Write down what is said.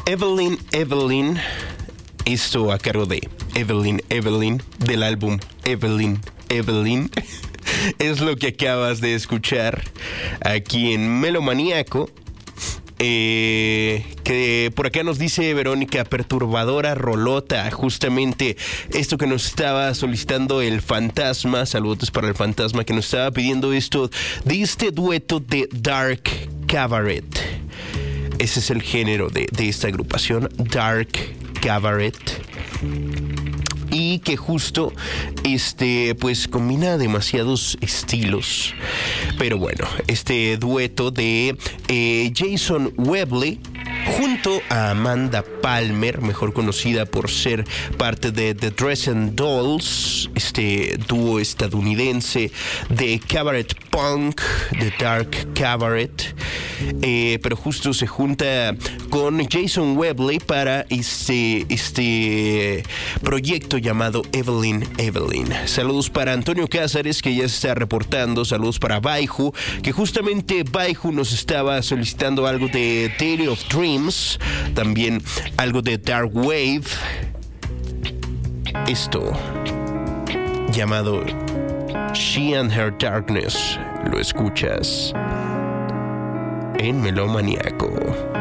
Evelyn, esto a cargo de Evelyn, del álbum Evelyn, es lo que acabas de escuchar aquí en Melomaníaco. Que por acá nos dice Verónica, perturbadora rolota, justamente esto que nos estaba solicitando el Fantasma. Saludos para el Fantasma que nos estaba pidiendo esto de este dueto de Dark Cabaret. Ese es el género de esta agrupación, Dark Cabaret. Y que justo pues combina demasiados estilos. Pero bueno, este dueto de Jason Webley junto a Amanda Palmer, mejor conocida por ser parte de The Dresden Dolls, este dúo estadounidense de cabaret punk, de Dark Cabaret, pero justo se junta con Jason Webley para este proyecto llamado Evelyn. Saludos para Antonio Cázares, que ya se está reportando. Saludos para Baiju, que justamente Baiju nos estaba solicitando algo de Theory of Dreams, también algo de Dark Wave. Esto llamado She and Her Darkness, lo escuchas en Melomaníaco.